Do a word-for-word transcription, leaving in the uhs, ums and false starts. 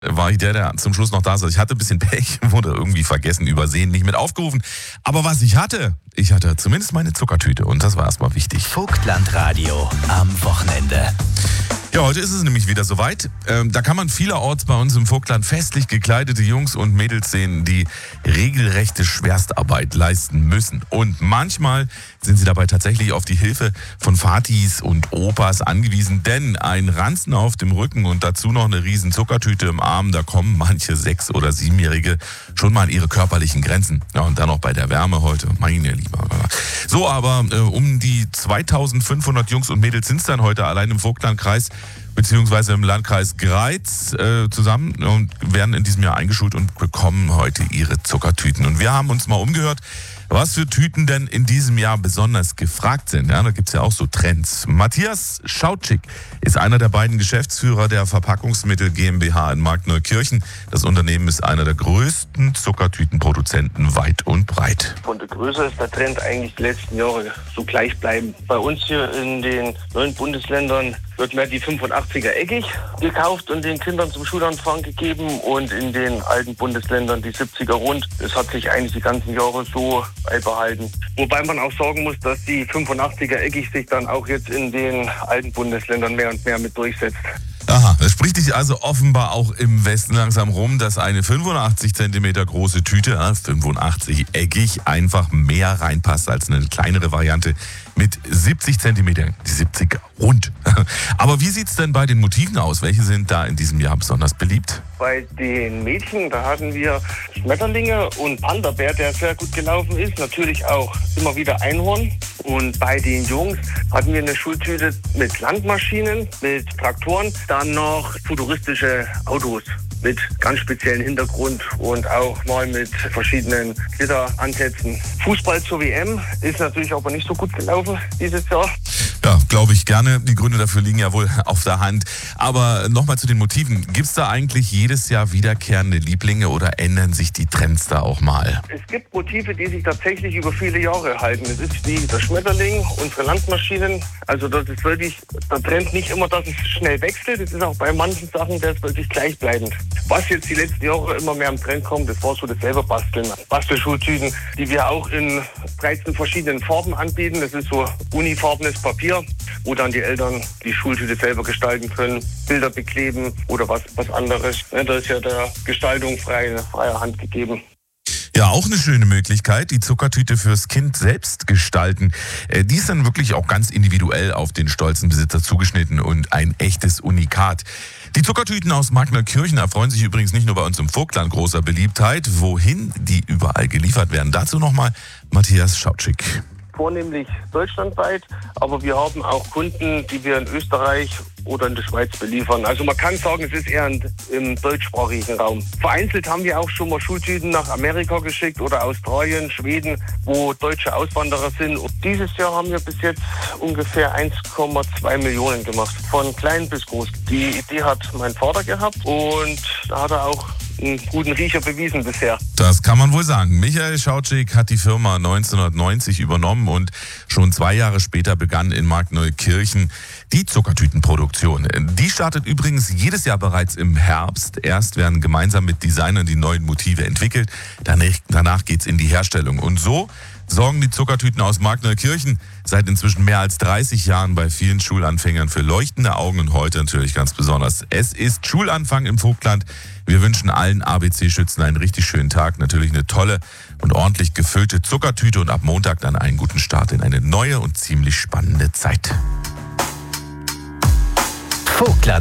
war ich der, der zum Schluss noch da saß. Ich hatte ein bisschen Pech, wurde irgendwie vergessen, übersehen, nicht mit aufgerufen. Aber was ich hatte, ich hatte zumindest meine Zuckertüte und das war erstmal wichtig. Vogtland-Radio am Wochenende. Ja, heute ist es nämlich wieder soweit. Ähm, da kann man vielerorts bei uns im Vogtland festlich gekleidete Jungs und Mädels sehen, die regelrechte Schwerstarbeit leisten müssen. Und manchmal sind sie dabei tatsächlich auf die Hilfe von Vatis und Opas angewiesen, denn ein Ranzen auf dem Rücken und dazu noch eine riesen Zuckertüte im Arm, da kommen manche Sechs- oder Siebenjährige schon mal an ihre körperlichen Grenzen. Ja, und dann noch bei der Wärme heute, meine Lieber. So, aber äh, um die zweitausendfünfhundert Jungs und Mädels sind es dann heute allein im Vogtlandkreis beziehungsweise im Landkreis Greiz äh, zusammen und werden in diesem Jahr eingeschult und bekommen heute ihre Zuckertüten. Und wir haben uns mal umgehört, was für Tüten denn in diesem Jahr besonders gefragt sind. Ja, da gibt es ja auch so Trends. Matthias Schautschik ist einer der beiden Geschäftsführer der Verpackungsmittel GmbH in Markneukirchen. Das Unternehmen ist einer der größten Zuckertütenproduzenten weit und breit. Von der Größe ist der Trend eigentlich die letzten Jahre so gleich bleiben. Bei uns hier in den neuen Bundesländern wird mehr die fünfundachtziger eckig gekauft und den Kindern zum Schulanfang gegeben und in den alten Bundesländern die siebziger rund. Es hat sich eigentlich die ganzen Jahre so beibehalten. Wobei man auch sagen muss, dass die fünfundachtziger eckig sich dann auch jetzt in den alten Bundesländern mehr und mehr mit durchsetzt. Aha, es spricht sich also offenbar auch im Westen langsam rum, dass eine fünfundachtzig Zentimeter große Tüte, äh, fünfundachtzig eckig, einfach mehr reinpasst als eine kleinere Variante mit siebzig Zentimeter, die siebzig rund. Aber wie sieht's denn bei den Motiven aus? Welche sind da in diesem Jahr besonders beliebt? Bei den Mädchen, da hatten wir Schmetterlinge und Panda-Bär, der sehr gut gelaufen ist. Natürlich auch immer wieder Einhorn. Und bei den Jungs hatten wir eine Schultüte mit Landmaschinen, mit Traktoren, dann noch futuristische Autos mit ganz speziellen Hintergrund und auch mal mit verschiedenen Glitteransätzen. Fußball zur W M ist natürlich aber nicht so gut gelaufen dieses Jahr. Ja, glaube ich gerne. Die Gründe dafür liegen ja wohl auf der Hand. Aber nochmal zu den Motiven. Gibt es da eigentlich jedes Jahr wiederkehrende Lieblinge oder ändern sich die Trends da auch mal? Es gibt Motive, die sich tatsächlich über viele Jahre halten. Es ist wie der Schmetterling, unsere Landmaschinen. Also das ist wirklich der Trend nicht immer, dass es schnell wechselt. Es ist auch bei manchen Sachen, der ist wirklich gleichbleibend. Was jetzt die letzten Jahre immer mehr im Trend kommt, das war so das selber Basteln. Bastelschultüten, die wir auch in dreizehn verschiedenen Farben anbieten. Das ist so unifarbenes Papier, wo dann die Eltern die Schultüte selber gestalten können, Bilder bekleben oder was, was anderes. Da ist ja der Gestaltung freie, freie Hand gegeben. Ja, auch eine schöne Möglichkeit, die Zuckertüte fürs Kind selbst gestalten. Die ist dann wirklich auch ganz individuell auf den stolzen Besitzer zugeschnitten und ein echtes Unikat. Die Zuckertüten aus Markneukirchen erfreuen sich übrigens nicht nur bei uns im Vogtland großer Beliebtheit. Wohin die überall geliefert werden, dazu nochmal Matthias Schautschik. Vornehmlich deutschlandweit, aber wir haben auch Kunden, die wir in Österreich oder in der Schweiz beliefern. Also man kann sagen, es ist eher im deutschsprachigen Raum. Vereinzelt haben wir auch schon mal Schultüten nach Amerika geschickt oder Australien, Schweden, wo deutsche Auswanderer sind. Und dieses Jahr haben wir bis jetzt ungefähr eins Komma zwei Millionen gemacht, von klein bis groß. Die Idee hat mein Vater gehabt und da hat er auch einen guten Riecher bewiesen bisher. Das kann man wohl sagen. Michael Schautschik hat die Firma neunzehnhundertneunzig übernommen und schon zwei Jahre später begann in Markneukirchen die Zuckertütenproduktion. Die startet übrigens jedes Jahr bereits im Herbst. Erst werden gemeinsam mit Designern die neuen Motive entwickelt. Danach geht's in die Herstellung. Und so sorgen die Zuckertüten aus Markneukirchen seit inzwischen mehr als dreißig Jahren bei vielen Schulanfängern für leuchtende Augen und heute natürlich ganz besonders. Es ist Schulanfang im Vogtland. Wir wünschen allen A B C-Schützen einen richtig schönen Tag, natürlich eine tolle und ordentlich gefüllte Zuckertüte und ab Montag dann einen guten Start in eine neue und ziemlich spannende Zeit. Vogtland.